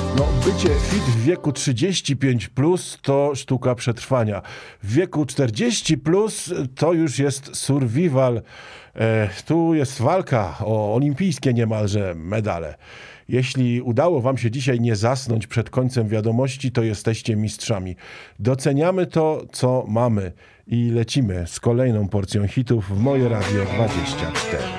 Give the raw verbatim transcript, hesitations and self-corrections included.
No, bycie fit w wieku trzydzieści pięć plus to sztuka przetrwania. W wieku czterdzieści plus to już jest survival. E, tu jest walka o olimpijskie niemalże medale. Jeśli udało wam się dzisiaj nie zasnąć przed końcem wiadomości, to jesteście mistrzami. Doceniamy to, co mamy i lecimy z kolejną porcją hitów w Moje Radio dwadzieścia cztery.